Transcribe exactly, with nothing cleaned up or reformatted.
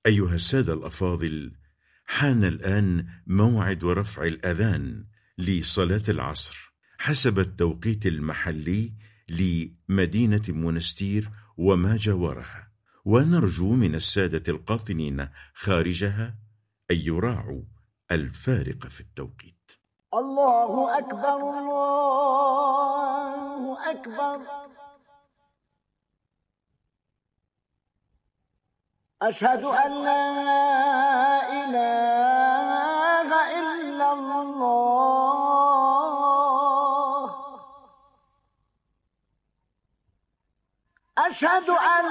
أيها السادة الأفاضل، حان الآن موعد رفع الأذان لصلاة العصر حسب التوقيت المحلي لمدينة منستير وما جاورها، ونرجو من السادة القاطنين خارجها أن يراعوا الفارق في التوقيت. الله أكبر الله أكبر، أشهد أن لا إله إلا الله، أشهد أن